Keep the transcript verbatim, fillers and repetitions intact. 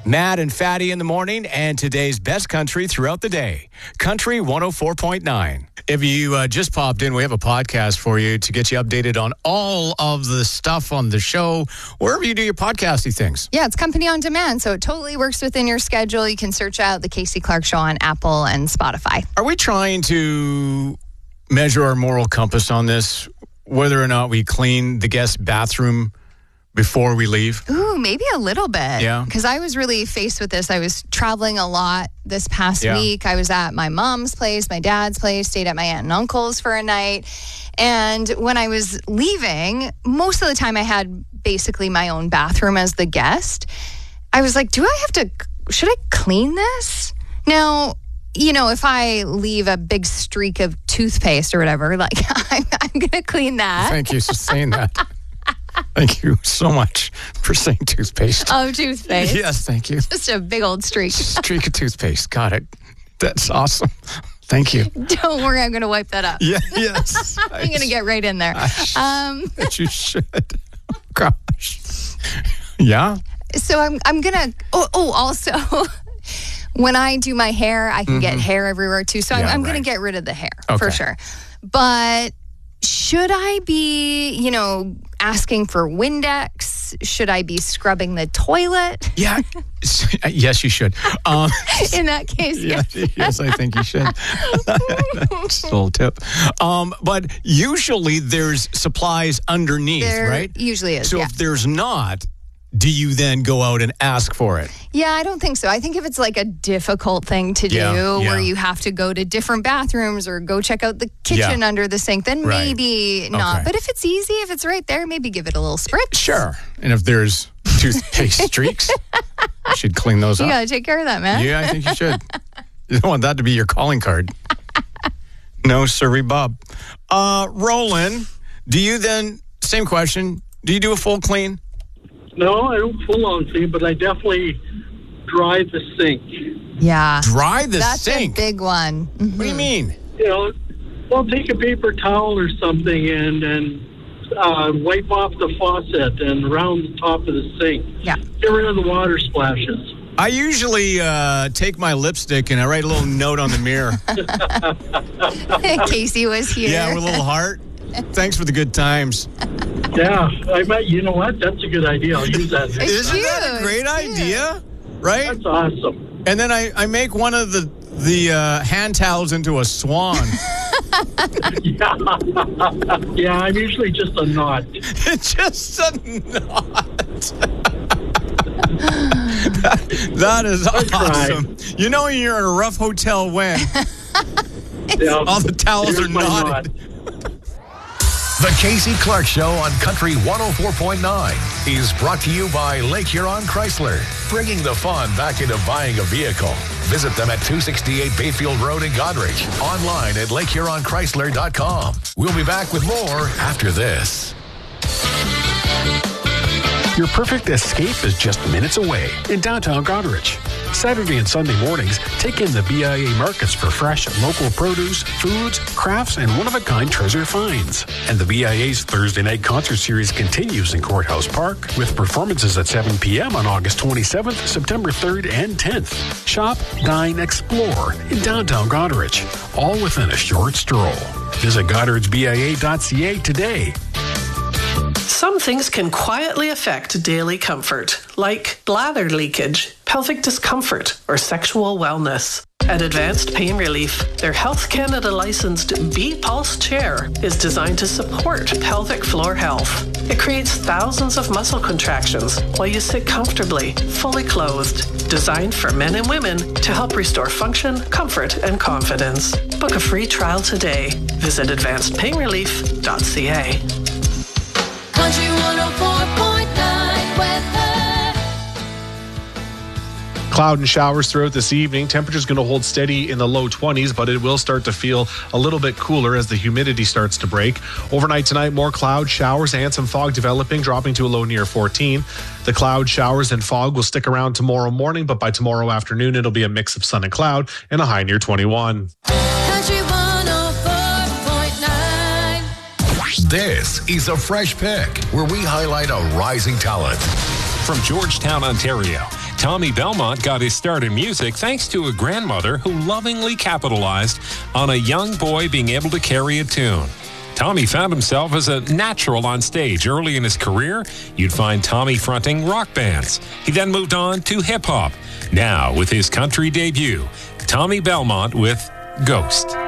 Matt and Fatty in the morning, and today's best country throughout the day. Country one oh four point nine. If you uh, just popped in, we have a podcast for you to get you updated on all of the stuff on the show, wherever you do your podcasty things. Yeah, it's company on demand, so it totally works within your schedule. You can search out The Casey Clark Show on Apple and Spotify. Are we trying to measure our moral compass on this, whether or not we clean the guest bathroom before we leave? Ooh, maybe a little bit. Yeah. Because I was really faced with this. I was traveling a lot this past Yeah. week. I was at my mom's place, my dad's place, stayed at my aunt and uncle's for a night. And when I was leaving, most of the time I had basically my own bathroom as the guest. I was like, do I have to, should I clean this? Now, you know, if I leave a big streak of toothpaste or whatever, like I'm, I'm going to clean that. Thank you for saying that. Thank you so much for saying toothpaste. Oh, toothpaste. Yes, thank you. Just a big old streak. Streak of toothpaste. Got it. That's awesome. Thank you. Don't worry, I'm going to wipe that up. Yeah, yes. I'm going to get right in there. I, Um, that you should. Oh, gosh. Yeah? so I'm I'm going to, oh, oh, also, when I do my hair, I can get hair everywhere too. So I'm, Yeah, I'm going right. to get rid of the hair Okay. for sure. But should I be, you know, asking for Windex? Should I be scrubbing the toilet? Yeah. Yes, you should. Um, In that case, yeah, yes, I think you should. Just a little tip. Um, but usually there's supplies underneath, there right? usually is. So yeah. if there's not, do you then go out and ask for it? Yeah, I don't think so. I think if it's like a difficult thing to do Yeah, yeah. where you have to go to different bathrooms or go check out the kitchen Yeah. under the sink, then Right. maybe not. Okay. But if it's easy, if it's right there, maybe give it a little spritz. Sure. And if there's toothpaste streaks, you should clean those You up. got to take care of that, man. Yeah, I think you should. You don't want that to be your calling card. No, sorry, Bob. Uh, Roland, do you then, same question, do you do a full clean? No, I don't full on clean, but I definitely dry the sink. Yeah. Dry the That's sink? a big one. Mhm. What do you mean? You know, well, take a paper towel or something and and uh, wipe off the faucet and around the top of the sink. Yeah. Get rid of the water splashes. I usually uh, take my lipstick and I write a little note on the mirror. Casey was here. Yeah, with a little heart. Thanks for the good times. Yeah, I bet. You know what? That's a good idea. I'll use that. next It's Isn't time. that a cute, great it's cute. idea? Right? That's awesome. And then I, I make one of the the uh, hand towels into a swan. Yeah, yeah. I'm usually just a knot. It's just a knot. that, that is awesome. You know you're in a rough hotel when Yeah. all the towels Here's are my knotted. knot. The Casey Clark Show on Country one oh four point nine is brought to you by Lake Huron Chrysler, bringing the fun back into buying a vehicle. Visit them at two sixty-eight Bayfield Road in Godrich. Online at lake huron chrysler dot com. We'll be back with more after this. Your perfect escape is just minutes away in downtown Goderich. Saturday and Sunday mornings, take in the B I A markets for fresh local produce, foods, crafts, and one-of-a-kind treasure finds. And the B I A's Thursday night concert series continues in Courthouse Park with performances at seven p.m. on August twenty-seventh, September third, and tenth. Shop, dine, explore in downtown Goderich, all within a short stroll. Visit goderich b i a dot c a today. Some things can quietly affect daily comfort, like bladder leakage, pelvic discomfort, or sexual wellness. At Advanced Pain Relief, their Health Canada licensed B-Pulse chair is designed to support pelvic floor health. It creates thousands of muscle contractions while you sit comfortably, fully clothed. Designed for men and women to help restore function, comfort, and confidence. Book a free trial today. Visit advanced pain relief dot c a. Country one oh four point nine weather. Cloud and showers throughout this evening. Temperature's going to hold steady in the low twenties, but it will start to feel a little bit cooler as the humidity starts to break. Overnight tonight, more cloud, showers, and some fog developing, dropping to a low near fourteen. The cloud, showers, and fog will stick around tomorrow morning, but by tomorrow afternoon, it'll be a mix of sun and cloud and a high near twenty-one. Country one oh four point nine. This is a Fresh Pick, where we highlight a rising talent. From Georgetown, Ontario, Tommy Belmont got his start in music thanks to a grandmother who lovingly capitalized on a young boy being able to carry a tune. Tommy found himself as a natural on stage. Early in his career, you'd find Tommy fronting rock bands. He then moved on to hip-hop. Now, with his country debut, Tommy Belmont with Ghost.